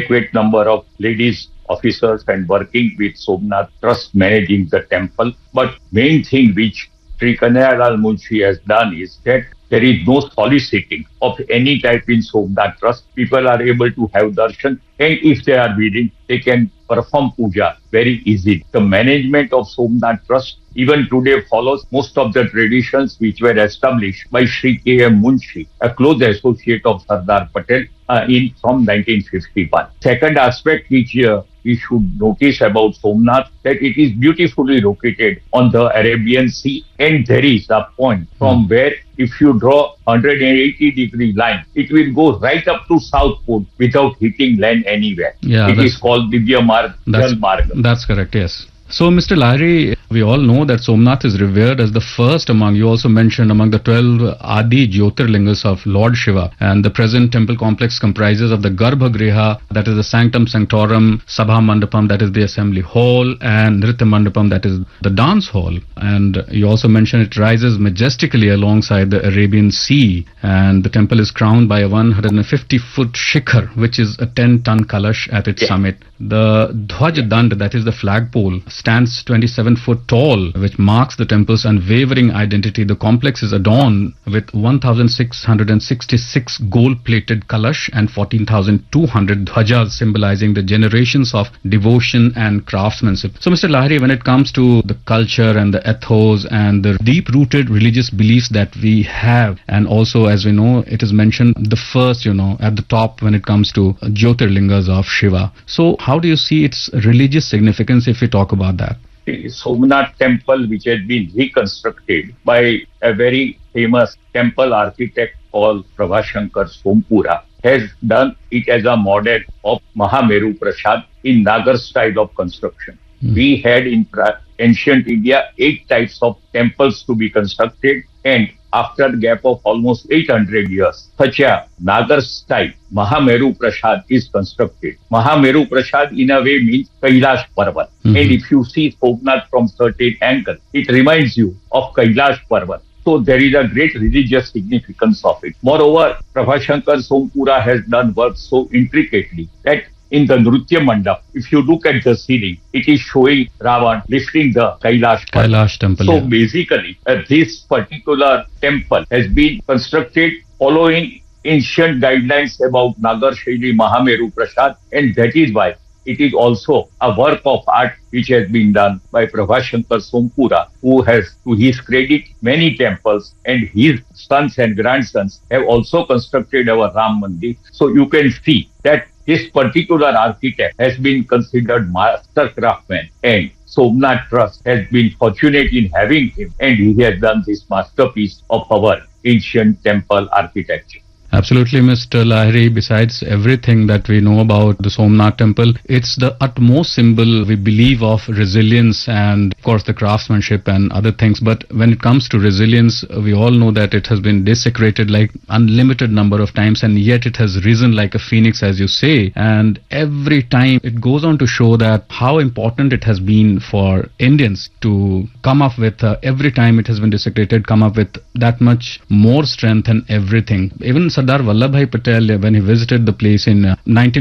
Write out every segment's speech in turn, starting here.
adequate number of ladies officers and working with Somnath Trust managing the temple. But main thing which Sri Kanhaiya Munshi has done is that there is no soliciting of any type in Somnath Trust. People are able to have darshan, and if they are willing, they can perform puja very easily. The management of Somnath Trust even today follows most of the traditions which were established by Sri K.M. Munshi, a close associate of Sardar Patel from 1951. Second aspect which we should notice about Somnath, that it is beautifully located on the Arabian Sea, and there is a point from where if you draw 180-degree line, it will go right up to South Pole without hitting land anywhere. Yeah, it is called Divya Marg, Jal Marg. That's correct, yes. So, Mr. Lahiri, we all know that Somnath is revered as the first among, you also mentioned, among the 12 Adi Jyotirlingas of Lord Shiva. And the present temple complex comprises of the Garbhagriha, that is the Sanctum Sanctorum, Sabha Mandapam, that is the assembly hall, and Nritya Mandapam, that is the dance hall. And you also mentioned it rises majestically alongside the Arabian Sea. And the temple is crowned by a 150-foot shikhar, which is a 10-ton kalash at its summit. The Dhwaj Dand, that is the flagpole, stands 27 foot tall, which marks the temple's unwavering identity. The complex is adorned with 1,666 gold-plated kalash and 14,200 dhwajas, symbolizing the generations of devotion and craftsmanship. So, Mr. Lahiri, when it comes to the culture and the ethos and the deep-rooted religious beliefs that we have, and also, as we know, it is mentioned the first, at the top when it comes to Jyotirlingas of Shiva. So, how do you see its religious significance if we talk about that? The Somnath temple, which has been reconstructed by a very famous temple architect called Prabhashankar Sompura, has done it as a model of Mahameru Prasad in Nagar style of construction. We had in ancient India 8 types of temples to be constructed, and after a gap of almost 800 years, such a Nagar style Mahameru Prasad is constructed. Mahameru Prasad in a way means Kailash Parvat. And if you see Somnath from certain angle, it reminds you of Kailash Parvat. So there is a great religious significance of it. Moreover, Prabhashankar Sompura has done work so intricately that in the Nritya Mandap, if you look at the ceiling, it is showing Ravan lifting the Kailash temple. So basically, this particular temple has been constructed following ancient guidelines about Nagar Shaili Mahameru Prasad, and that is why it is also a work of art which has been done by Prabhashankar Sompura, who has, to his credit, many temples, and his sons and grandsons have also constructed our Ram Mandir. So you can see that this particular architect has been considered master craftsman, and Somnath Trust has been fortunate in having him, and he has done this masterpiece of our ancient temple architecture. Absolutely, Mr. Lahiri. Besides everything that we know about the Somnath temple, it's the utmost symbol, we believe, of resilience and, of course, the craftsmanship and other things. But when it comes to resilience, we all know that it has been desecrated like unlimited number of times, and yet it has risen like a phoenix, as you say. And every time it goes on to show that how important it has been for Indians to come up with, every time it has been desecrated, come up with that much more strength and everything. Even Sardar Vallabhbhai Patel, when he visited the place in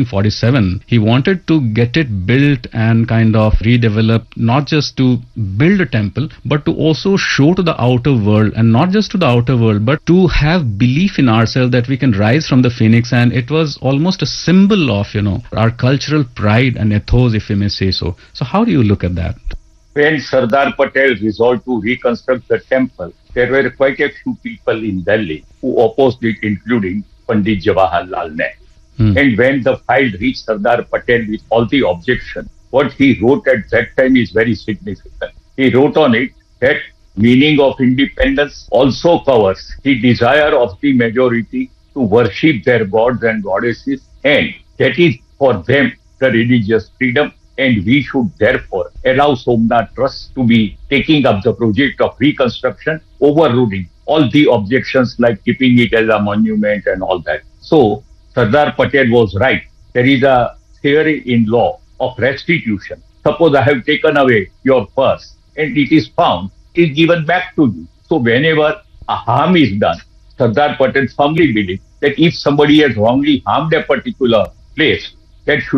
1947, he wanted to get it built and kind of redeveloped, not just to build a temple, but to also show to the outer world, and not just to the outer world, but to have belief in ourselves that we can rise from the phoenix. And it was almost a symbol of, our cultural pride and ethos, if we may say so. So how do you look at that? When Sardar Patel resolved to reconstruct the temple, there were quite a few people in Delhi who opposed it, including Pandit Jawaharlal Nehru. And when the file reached Sardar Patel with all the objections, what he wrote at that time is very significant. He wrote on it that meaning of independence also covers the desire of the majority to worship their gods and goddesses, and that is for them the religious freedom. And we should therefore allow Somnath Trust to be taking up the project of reconstruction, overruling all the objections like keeping it as a monument and all that. So Sardar Patel was right. There is a theory in law of restitution. Suppose I have taken away your purse and it is found, it is given back to you. So whenever a harm is done, Sardar Patel firmly believes that if somebody has wrongly harmed a particular place, that should